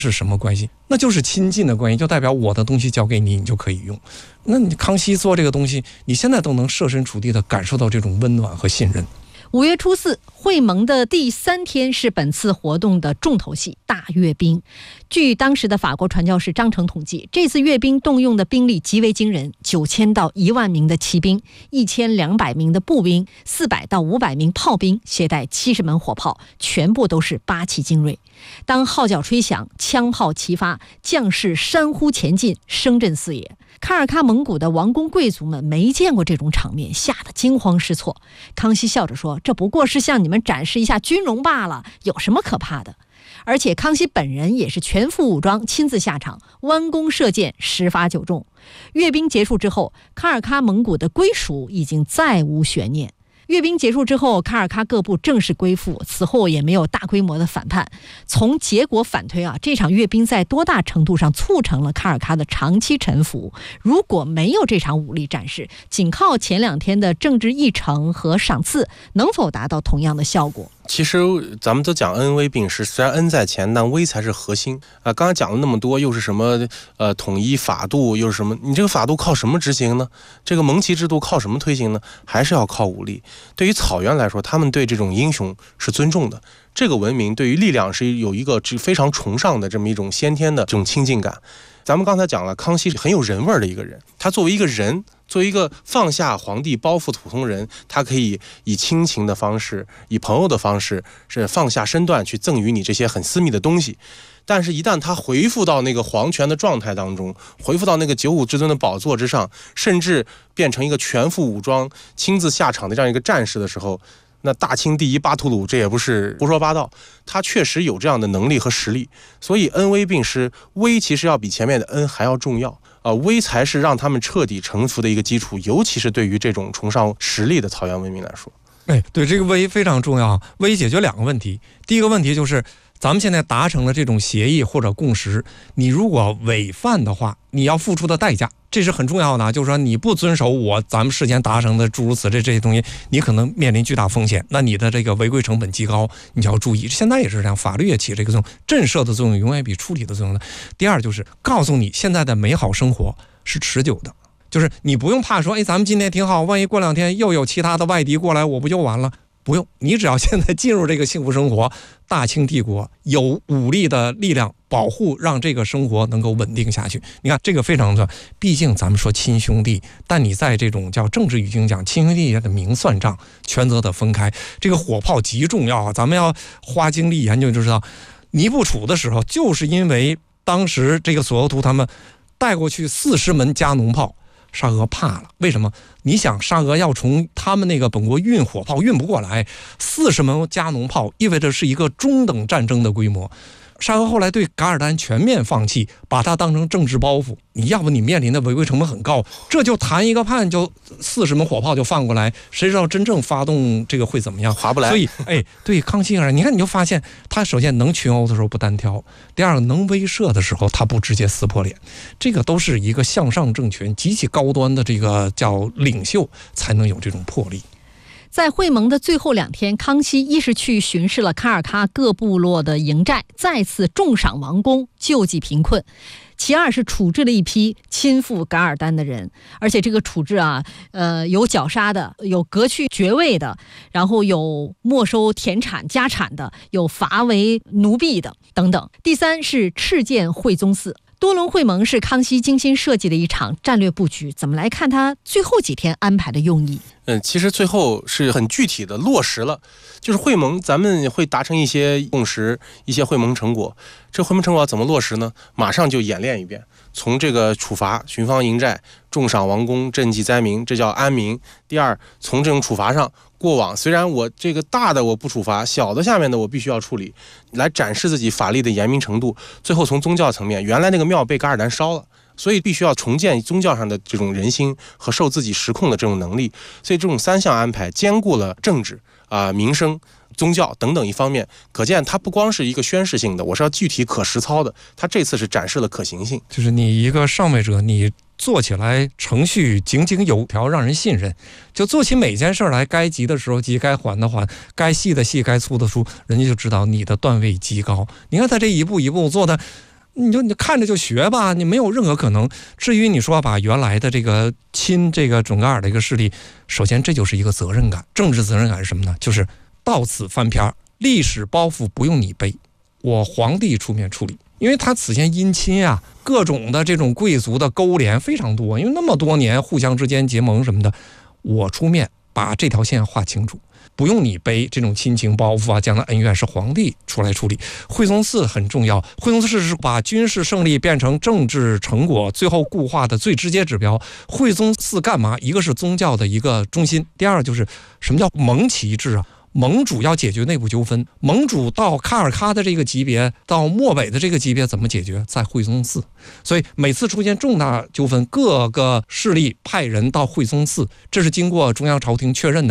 是什么关系？那就是亲近的关系，就代表我的东西交给你，你就可以用。那你康熙做这个东西，你现在都能设身处地的感受到这种温暖和信任。 5月初4，会盟的第3天是本次活动的重头戏——大阅兵。据当时的法国传教士张成统计，这次阅兵动用的兵力极为惊人，9000到1万名的骑兵，1200名的步兵，400到500名炮兵，携带70门火炮，全部都是8旗精锐。当号角吹响，枪炮齐发，将士山呼前进，声震四野。卡尔喀蒙古的王公贵族们没见过这种场面，吓得惊慌失措。康熙笑着说：“这不过是向你们展示一下军容罢了，有什么可怕的？”而且康熙本人也是全副武装，亲自下场，弯弓射箭，10发9中。阅兵结束之后，卡尔喀蒙古的归属已经再无悬念。阅兵结束之后，卡尔喀各部正式归附，此后也没有大规模的反叛。从结果反推这场阅兵在多大程度上促成了卡尔喀的长期臣服？如果没有这场武力展示，仅靠前2天的政治议程和赏赐，能否达到同样的效果？ 其实咱们都讲恩威并施，虽然恩在前，但威才是核心刚才讲了那么多，又是什么统一法度，又是什么？你这个法度靠什么执行呢？这个蒙旗制度靠什么推行呢？还是要靠武力。对于草原来说，他们对这种英雄是尊重的，这个文明对于力量是有一个非常崇尚的这么一种先天的这种亲近感。咱们刚才讲了，康熙是很有人味的一个人，他作为一个人，作为一个放下皇帝包袱的普通人，他可以以亲情的方式，以朋友的方式，是放下身段去赠予你这些很私密的东西。但是一旦他回复到那个皇权的状态当中，回复到那个九五之尊的宝座之上，甚至变成一个全副武装亲自下场的这样一个战士的时候，那大清第一巴图鲁，这也不是胡说八道，他确实有这样的能力和实力。所以恩威并施，威其实要比前面的恩还要重要威才是让他们彻底臣服的一个基础，尤其是对于这种崇尚实力的草原文明来说。 对，这个威非常重要。威解决2个问题，第一个问题就是咱们现在达成了这种协议或者共识，你如果违反的话，你要付出的代价，这是很重要的。就是说你不遵守咱们事先达成的诸如此类这些东西，你可能面临巨大风险，那你的这个违规成本极高，你就要注意。现在也是这样，法律也起这个作用，震慑的作用永远比处理的作用大。第二就是告诉你，现在的美好生活是持久的，就是你不用怕说咱们今天挺好，万一过2天又有其他的外敌过来，我不就完了？不用，你只要现在进入这个幸福生活，大清帝国有武力的力量保护，让这个生活能够稳定下去。你看这个非常重要，毕竟咱们说亲兄弟，但你在这种叫政治语境讲，亲兄弟也得明算账，权责得分开。这个火炮极重要咱们要花精力研究就知道，尼布楚的时候，就是因为当时这个索额图他们带过去40门加农炮，沙俄怕了。为什么？你想沙俄要从他们那个本国运火炮运不过来，40门加农炮意味着是一个中等战争的规模。沙俄后来对噶尔丹全面放弃，把它当成政治包袱，你要不你面临的违规成本很高，这就谈一个判就40门火炮就放过来，谁知道真正发动这个会怎么样， 划不来。 所以对康熙而言，你看你就发现他首先能群殴的时候不单挑，第二个能威慑的时候他不直接撕破脸，这个都是一个向上政权极其高端的这个叫领袖才能有这种魄力。 在会盟的最后2天，康熙一是去巡视了卡尔喀各部落的营寨，再次重赏王公，救济贫困。其二是处置了一批亲附噶尔丹的人，而且这个处置有绞杀的，有革去爵位的，然后有没收田产家产的，有罚为奴婢的等等。第三是敕建惠宗寺。多伦会盟是康熙精心设计的一场战略布局，怎么来看他最后几天安排的用意？ 其实最后是很具体的落实了，就是会盟咱们会达成一些共识，一些会盟成果。这会盟成果怎么落实呢？马上就演练一遍，从这个处罚巡防营寨、重赏王公、赈济灾民，这叫安民。第二，从这种处罚上，过往虽然我这个大的我不处罚，小的下面的我必须要处理，来展示自己法律的严明程度。最后从宗教层面，原来那个庙被噶尔丹烧了，所以必须要重建宗教上的这种人心和受自己实控的这种能力。所以这种3项安排兼顾了政治民生、宗教等等一方面，可见它不光是一个宣示性的，我是要具体可实操的。它这次是展示了可行性， 就是你一个上位者，你做起来程序井井有条，让人信任，就做起每件事来，该急的时候急，该缓的缓，该细的细，该粗的粗，人家就知道你的段位极高。你看他这一步一步做的， 你看着就学吧，你没有任何可能。至于你说把原来的这个亲这个准噶尔的一个势力，首先这就是一个责任感，政治责任感是什么呢？就是到此翻篇，历史包袱不用你背，我皇帝出面处理。因为他此前姻亲啊，各种的这种贵族的勾连非常多，因为那么多年互相之间结盟什么的，我出面把这条线画清楚。不用你背这种亲情包袱啊，将来恩怨是皇帝出来处理。惠宗寺很重要，惠宗寺是把军事胜利变成政治成果最后固化的最直接指标。惠宗寺干嘛？一个是宗教的一个中心，第二就是什么叫盟旗制啊？盟主要解决内部纠纷，盟主到喀尔喀的这个级别，到漠北的这个级别怎么解决？在惠宗寺。所以每次出现重大纠纷，各个势力派人到惠宗寺，这是经过中央朝廷确认的。